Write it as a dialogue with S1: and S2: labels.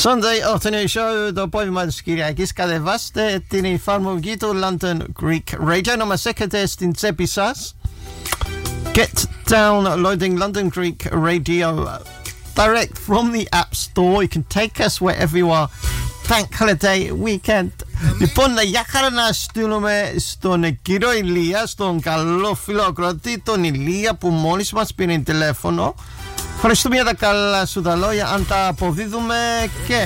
S1: Sunday Afternoon Show, το απόγευμα της Κυριακής. Κατεβάστε την εφαρμογή του London Greek Radio, να μας έχετε στην τσέπη σας. Get downloading London Greek Radio direct from the App Store. You can take us wherever you are. Bank holiday weekend. Λοιπόν, για χαρά να στείλουμε στον κύριο Ηλία, στον καλό φίλο ακροατή, τον Ηλία που μόλις μας πήρε τηλέφωνο. Ευχαριστούμε για τα καλά σου τα λόγια. Αν τα αποδίδουμε και